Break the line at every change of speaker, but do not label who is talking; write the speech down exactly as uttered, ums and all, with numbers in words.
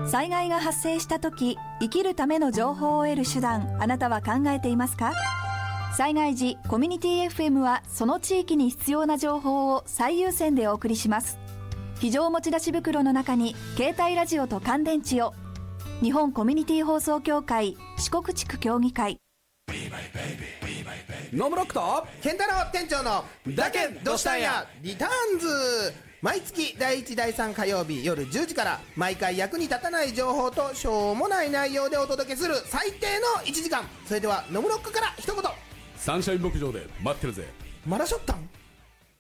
災害が発生した時、生きるための情報を得る手段、あなたは考えていますか？災害時、コミュニティ エフエム はその地域に必要な情報を最優先でお送りします。非常持ち出し袋の中に携帯ラジオと乾電池を。日本コミュニティ放送協会四国地区協議会。
ノムロックと
健太郎店長のだけどしたんやリターンズ。毎月だいいちだいさん火曜日夜じゅうじから毎回役に立たない情報としょうもない内容でお届けする最低のいちじかん。それではノムロックから一言。
サンシャイン牧場で待ってるぜ。
まだしょったん？